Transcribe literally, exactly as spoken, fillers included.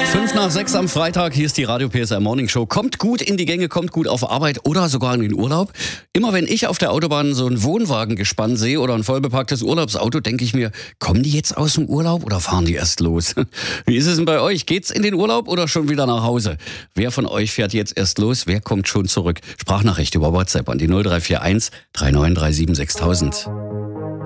Fünf nach sechs am Freitag, hier ist die Radio P S R Morning Show. Kommt gut in die Gänge, kommt gut auf Arbeit oder sogar in den Urlaub. Immer wenn ich auf der Autobahn so ein Wohnwagengespann sehe oder ein vollbepacktes Urlaubsauto, denke ich mir, kommen die jetzt aus dem Urlaub oder fahren die erst los? Wie ist es denn bei euch? Geht's in den Urlaub oder schon wieder nach Hause? Wer von euch fährt jetzt erst los? Wer kommt schon zurück? Sprachnachricht über WhatsApp an die null drei vier eins drei neun drei sieben sechstausend.